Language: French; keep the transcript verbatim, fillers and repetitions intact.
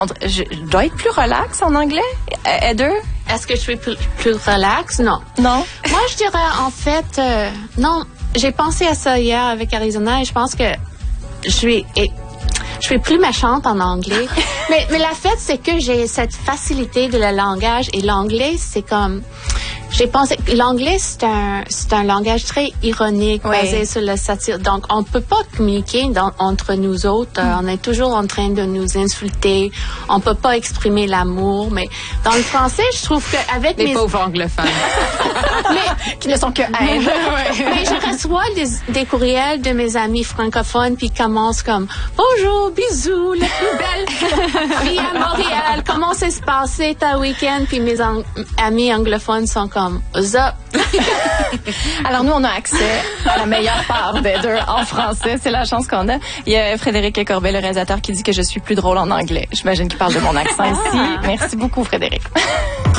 Je, je dois être plus relax en anglais, Heather? Est-ce que je suis plus, plus relax? Non. Non? Moi, je dirais, en fait, euh, non, j'ai pensé à ça hier avec Arizona et je pense que je suis, et, je suis plus méchante en anglais. mais, mais la fait, c'est que j'ai cette facilité de le langage et l'anglais, c'est comme... J'ai pensé que l'anglais, c'est un, c'est un langage très ironique, oui. basé sur la satire. Donc, on ne peut pas communiquer dans, entre nous autres. Mm. On est toujours en train de nous insulter. On ne peut pas exprimer l'amour. Mais dans le français, je trouve qu'avec les mes... pauvres anglophones. mais, qui ne sont que haine. mais je reçois des, des courriels de mes amis francophones puis ils commencent comme « Bonjour, bisous, la plus belle fille à Montréal. Comment ça se passait ta week-end? » Puis mes ang- amis anglophones sont comme What's up? Alors nous, on a accès à la meilleure part d'Heather en français. C'est la chance qu'on a. Il y a Frédéric Corbet, le réalisateur, qui dit que je suis plus drôle en anglais. J'imagine qu'il parle de mon accent ici. Merci beaucoup, Frédéric.